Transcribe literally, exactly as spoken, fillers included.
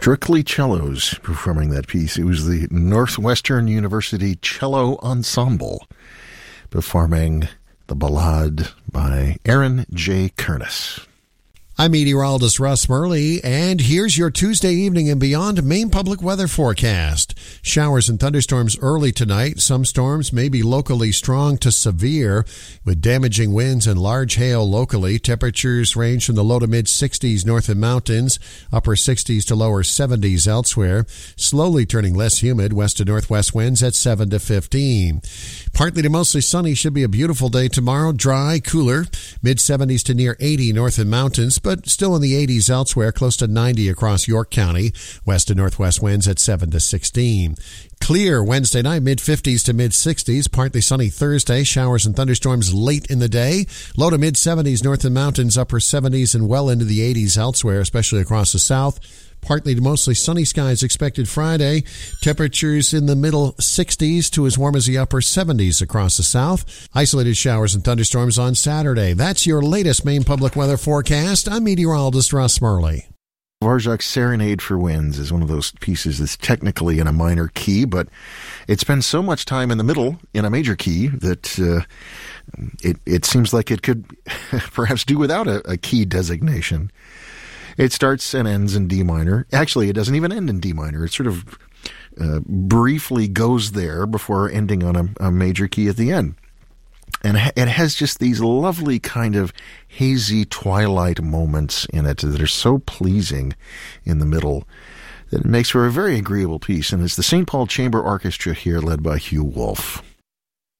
strictly cellos performing that piece. It was the Northwestern University Cello Ensemble performing the Ballade by Aaron J. Kernis. I'm meteorologist Russ Murley, and here's your Tuesday evening and beyond Maine public weather forecast. Showers and thunderstorms early tonight. Some storms may be locally strong to severe, with damaging winds and large hail locally. Temperatures range from the low to mid sixties north of mountains, upper sixties to lower seventies elsewhere. Slowly turning less humid, west to northwest winds at seven to fifteen. Partly to mostly sunny, should be a beautiful day tomorrow. Dry, cooler, mid seventies to near eighty north of mountains, but still in the eighties elsewhere, close to ninety across York County. West to northwest winds at seven to sixteen. Clear Wednesday night, mid fifties to mid sixties. Partly sunny Thursday. Showers and thunderstorms late in the day. Low to mid seventies north of mountains, upper seventies and well into the eighties elsewhere, especially across the south. Partly to mostly sunny skies expected Friday. Temperatures in the middle sixties to as warm as the upper seventies across the south. Isolated showers and thunderstorms on Saturday. That's your latest Maine public weather forecast. I'm meteorologist Russ Murley. Dvorak's Serenade for Winds is one of those pieces that's technically in a minor key, but it spends so much time in the middle in a major key that uh, it, it seems like it could perhaps do without a, a key designation. It starts and ends in D minor. Actually, it doesn't even end in D minor. It sort of uh, briefly goes there before ending on a, a major key at the end. And it has just these lovely kind of hazy twilight moments in it that are so pleasing in the middle that it makes for a very agreeable piece. And it's the Saint Paul Chamber Orchestra here led by Hugh Wolf.